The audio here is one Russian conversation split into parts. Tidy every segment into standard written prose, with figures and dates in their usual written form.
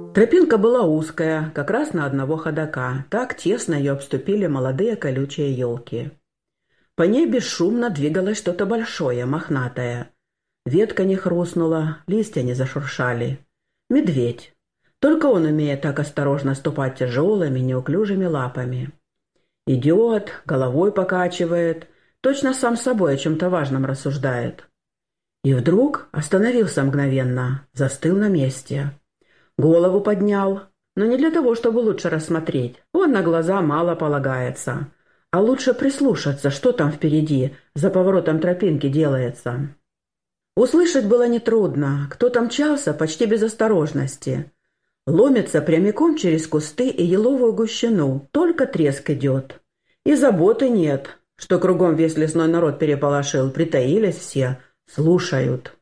Тропинка была узкая, как раз на одного ходока. Так тесно ее обступили молодые колючие елки. По ней бесшумно двигалось что-то большое, мохнатое. Ветка не хрустнула, листья не зашуршали. Медведь. Только он умеет так осторожно ступать тяжелыми, неуклюжими лапами. Идет, головой покачивает, точно сам собой о чем-то важном рассуждает. И вдруг остановился мгновенно, застыл на месте. Голову поднял, но не для того, чтобы лучше рассмотреть. Он на глаза мало полагается. А лучше прислушаться, что там впереди, за поворотом тропинки делается. Услышать было нетрудно. Кто-то мчался почти без осторожности. Ломится прямиком через кусты и еловую гущину. Только треск идет. И заботы нет, что кругом весь лесной народ переполошил. Притаились все, слушают.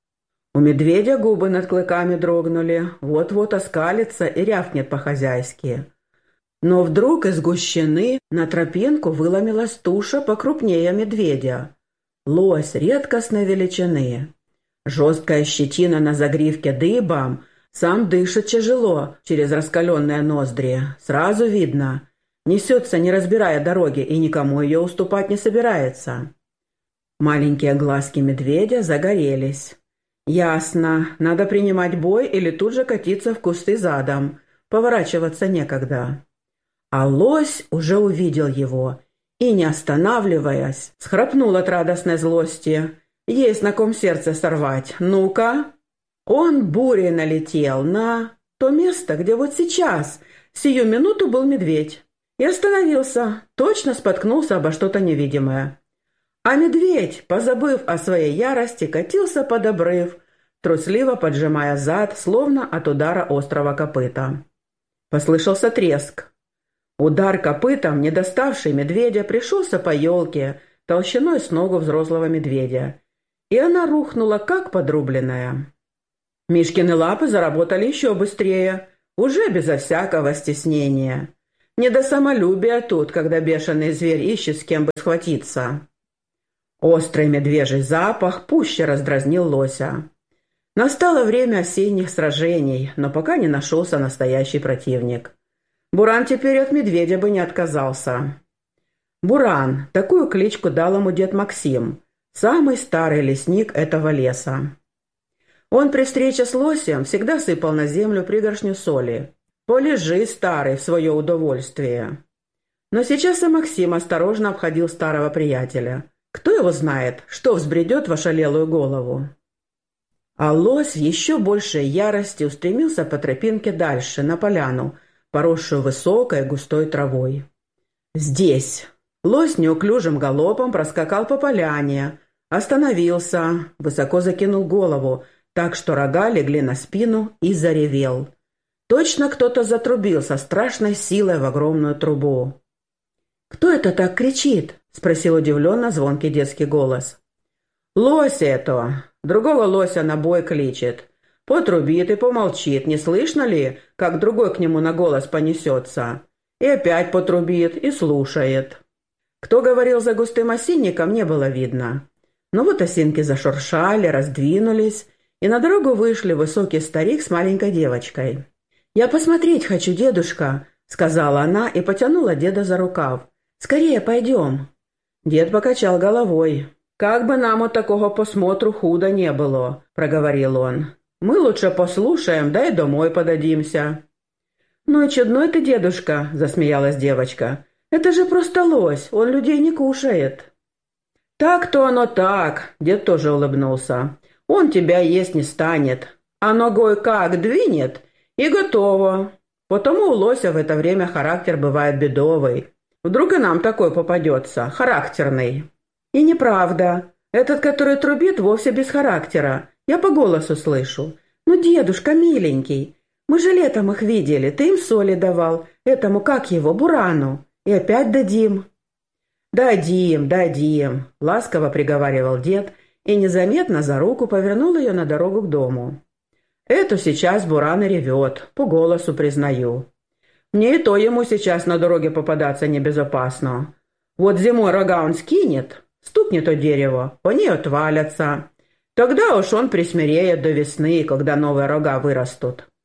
У медведя губы над клыками дрогнули. Вот-вот оскалится и рявкнет по-хозяйски. Но вдруг из гущины на тропинку выломилась туша покрупнее медведя. Лось редкостной величины. Жесткая щетина на загривке дыбом, сам дышит тяжело через раскаленные ноздри. Сразу видно. Несется, не разбирая дороги, и никому ее уступать не собирается. Маленькие глазки медведя загорелись. Ясно, надо принимать бой или тут же катиться в кусты задом. Поворачиваться некогда. А лось уже увидел его и, не останавливаясь, схрапнул от радостной злости. Есть на ком сердце сорвать. Ну-ка! Он бурей налетел на то место, где вот сейчас, сию минуту был медведь. И остановился, точно споткнулся обо что-то невидимое. А медведь, позабыв о своей ярости, катился под обрыв, трусливо поджимая зад, словно от удара острого копыта. Послышался треск. Удар копытом, не доставший медведя, пришелся по елке, толщиной с ногу взрослого медведя, и она рухнула, как подрубленная. Мишкины лапы заработали еще быстрее, уже безо всякого стеснения. Не до самолюбия тут, когда бешеный зверь ищет с кем бы схватиться. Острый медвежий запах пуще раздразнил лося. Настало время осенних сражений, но пока не нашелся настоящий противник. Буран теперь от медведя бы не отказался. Буран, такую кличку дал ему дед Максим, самый старый лесник этого леса. Он при встрече с лосем всегда сыпал на землю пригоршню соли. «Полежи, старый, в свое удовольствие». Но сейчас и Максим осторожно обходил старого приятеля. Кто его знает, что взбредет в ошалелую голову. А лось в еще большей ярости устремился по тропинке дальше, на поляну, поросшую высокой густой травой. Здесь лось неуклюжим галопом проскакал по поляне, остановился, высоко закинул голову, так что рога легли на спину, и заревел. Точно кто-то затрубил со страшной силой в огромную трубу. «Кто это так кричит?» — спросил удивленно звонкий детский голос. «Лось это! Другого лося на бой кличет. Потрубит и помолчит, не слышно ли, как другой к нему на голос понесется? И опять потрубит и слушает». Кто говорил за густым осинником, не было видно. Но вот осинки зашуршали, раздвинулись, и на дорогу вышли высокий старик с маленькой девочкой. «Я посмотреть хочу, дедушка», — сказала она и потянула деда за рукав. «Скорее пойдем». Дед покачал головой. «Как бы нам от такого посмотру худо не было», — проговорил он. «Мы лучше послушаем, да и домой подадимся». «Ну и чудной ты, дедушка», — засмеялась девочка. «Это же просто лось, он людей не кушает». «Так-то оно так», — дед тоже улыбнулся. «Он тебя есть не станет, а ногой как двинет, и готово. Потому у лося в это время характер бывает бедовый. Вдруг и нам такой попадется, характерный». «И неправда. Этот, который трубит, вовсе без характера. Я по голосу слышу. Ну, дедушка миленький, мы же летом их видели, ты им соли давал, этому, как его, Бурану, и опять дадим». «Дадим, дадим», — ласково приговаривал дед, и незаметно за руку повернул ее на дорогу к дому. «Эту сейчас Буран и ревет, по голосу признаю. Мне и то ему сейчас на дороге попадаться небезопасно. Вот зимой рога он скинет, стукнет о дерево, они отвалятся. Тогда уж он присмиреет до весны, когда новые рога вырастут».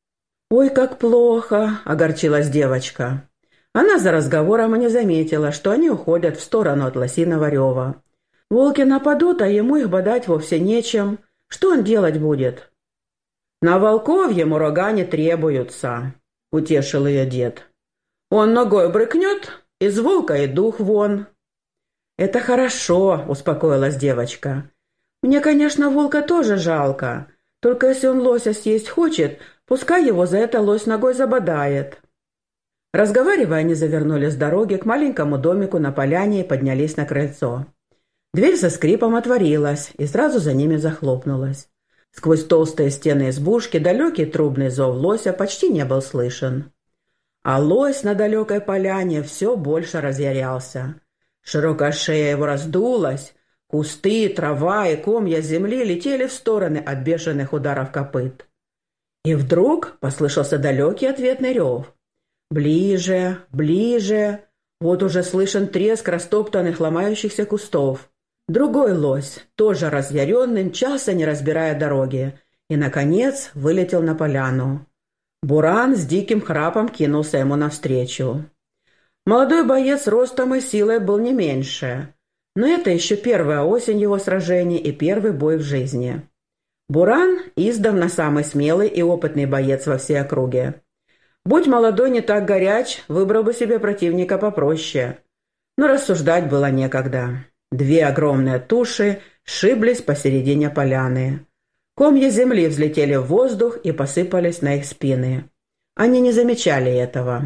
«Ой, как плохо!» – огорчилась девочка. Она за разговором и не заметила, что они уходят в сторону от лосиного рева. Волки нападут, а ему их бодать вовсе нечем. Что он делать будет? «На волков ему рога не требуются», — утешил ее дед. «Он ногой брыкнет, из волка и дух вон». «Это хорошо», — успокоилась девочка. «Мне, конечно, волка тоже жалко. Только если он лося съесть хочет, пускай его за это лось ногой забодает». Разговаривая, они завернули с дороги к маленькому домику на поляне и поднялись на крыльцо. Дверь со скрипом отворилась и сразу за ними захлопнулась. Сквозь толстые стены избушки далекий трубный зов лося почти не был слышен. А лось на далекой поляне все больше разъярялся. Широкая шея его раздулась, кусты, трава и комья земли летели в стороны от бешеных ударов копыт. И вдруг послышался далекий ответный рев. Ближе, ближе, вот уже слышен треск растоптанных ломающихся кустов. Другой лось, тоже разъяренный, мчался, не разбирая дороги, и, наконец, вылетел на поляну. Буран с диким храпом кинулся ему навстречу. Молодой боец ростом и силой был не меньше, но это еще первая осень его сражений и первый бой в жизни. Буран издавна самый смелый и опытный боец во всей округе. Будь молодой не так горяч, выбрал бы себе противника попроще. Но рассуждать было некогда. Две огромные туши сшиблись посередине поляны. Комья земли взлетели в воздух и посыпались на их спины. Они не замечали этого.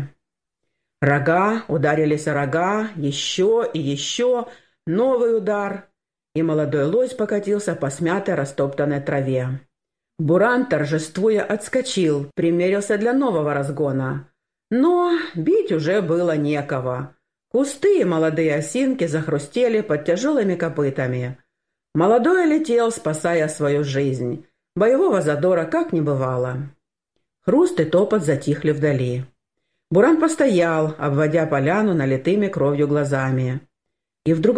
Рога ударились о рога, еще и еще, новый удар, и молодой лось покатился по смятой растоптанной траве. Буран, торжествуя, отскочил, примерился для нового разгона. Но бить уже было некого. Кусты и молодые осинки захрустели под тяжелыми копытами. Молодой летел, спасая свою жизнь. Боевого задора как не бывало. Хруст и топот затихли вдали. Буран постоял, обводя поляну налитыми кровью глазами. И вдруг